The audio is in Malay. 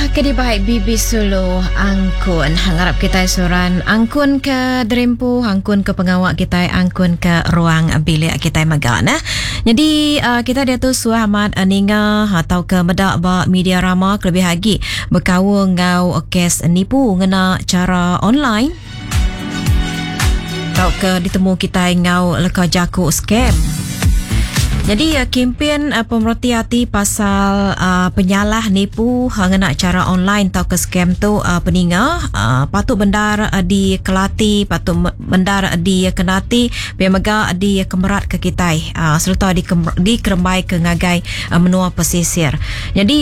Kedi baik bibi sulu angkun harap kita suran angkun ke Drempu, angkun ke pengawak kita, angkun ke ruang bilik kita magana. Jadi kita dia tu suamat ninga atau ke medak ba media rama lebih lagi berkawal ngau kes nipu ngena cara online. Atau ke ditemu kita ngau leka jaku scam. Jadi kempen pemerhati hati pasal penyalah nipu ngena cara online atau ke scam tu peninga patut bendar di kelati, patut bendar di kenati, biamaga di kemerat ke kita serta di kerembai ke ngagai menua pesisir. Jadi